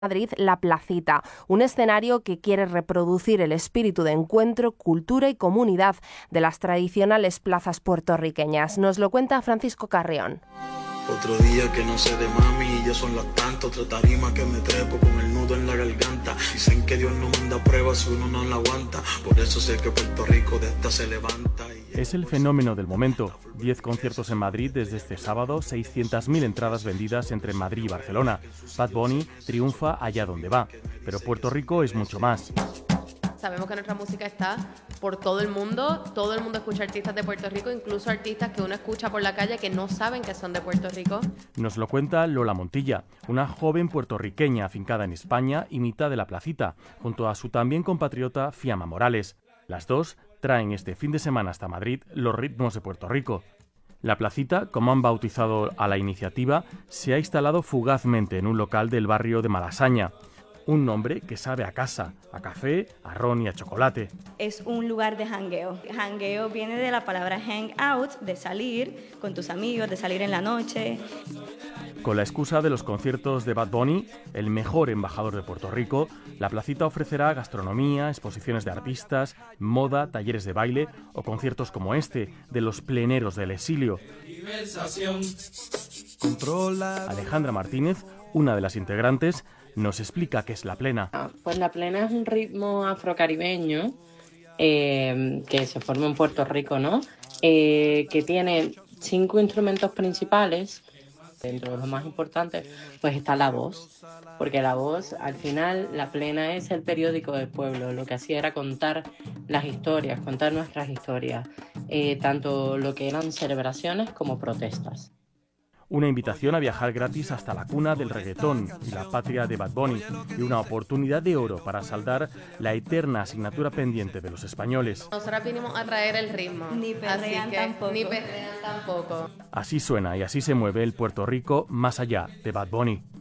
Madrid, La Placita, un escenario que quiere reproducir el espíritu de encuentro, cultura y comunidad de las tradicionales plazas puertorriqueñas. Nos lo cuenta Francisco Carrión. Otro día que no sé de mami y ya son las tantas, otra tarima que me trepo con el nudo en la garganta. Dicen que Dios no manda pruebas si uno no la aguanta, por eso sé que Puerto Rico de esta se levanta. Es el fenómeno del momento. 10 conciertos en Madrid desde este sábado, 600.000 entradas vendidas entre Madrid y Barcelona. Bad Bunny triunfa allá donde va, pero Puerto Rico es mucho más. Sabemos que nuestra música está por todo el mundo escucha artistas de Puerto Rico, incluso artistas que uno escucha por la calle que no saben que son de Puerto Rico. Nos lo cuenta Lola Montilla, una joven puertorriqueña afincada en España y mitad de La Placita, junto a su también compatriota Fiamma Morales. Las dos traen este fin de semana hasta Madrid los ritmos de Puerto Rico. La Placita, como han bautizado a la iniciativa, se ha instalado fugazmente en un local del barrio de Malasaña. Un nombre que sabe a casa, a café, a ron y a chocolate. Es un lugar de jangueo. Jangueo viene de la palabra hang out, de salir con tus amigos, de salir en la noche. Con la excusa de los conciertos de Bad Bunny, el mejor embajador de Puerto Rico, La Placita ofrecerá gastronomía, exposiciones de artistas, moda, talleres de baile o conciertos como este, de los pleneros del exilio. Alejandra Martínez, una de las integrantes, nos explica qué es la plena. Pues la plena es un ritmo afrocaribeño que se forma en Puerto Rico, ¿no? Que tiene 5 instrumentos principales. Dentro de los más importantes, pues está la voz, porque la voz, al final, la plena es el periódico del pueblo. Lo que hacía era contar las historias, contar nuestras historias, tanto lo que eran celebraciones como protestas. Una invitación a viajar gratis hasta la cuna del reggaetón y la patria de Bad Bunny, y una oportunidad de oro para saldar la eterna asignatura pendiente de los españoles. Nosotros vinimos a traer el ritmo. Ni perrean tampoco. Ni perrean tampoco. Así suena y así se mueve el Puerto Rico más allá de Bad Bunny.